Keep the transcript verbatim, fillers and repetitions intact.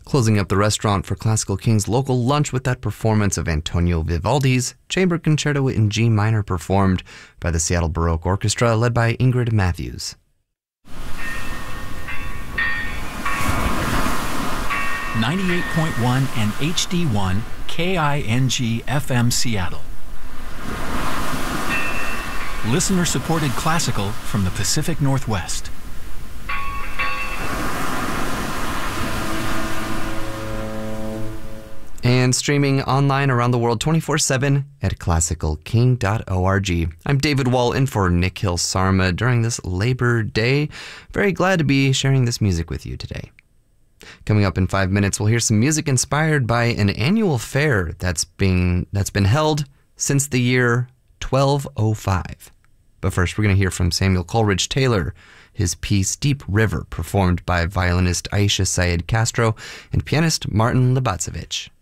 Closing up the restaurant for Classical King's local lunch with that performance of Antonio Vivaldi's Chamber Concerto in G minor performed by the Seattle Baroque Orchestra led by Ingrid Matthews. ninety-eight point one and H D one K I N G F M Seattle. Listener-supported classical from the Pacific Northwest. And streaming online around the world twenty-four seven at classical king dot org. I'm David Wall in for Nikhil Sarma during this Labor Day. Very glad to be sharing this music with you today. Coming up in five minutes, we'll hear some music inspired by an annual fair that's been, that's been held since the year twelve oh five. But first, we're going to hear from Samuel Coleridge Taylor, his piece Deep River, performed by violinist Aisha Syed Castro and pianist Martin Lebatsevich.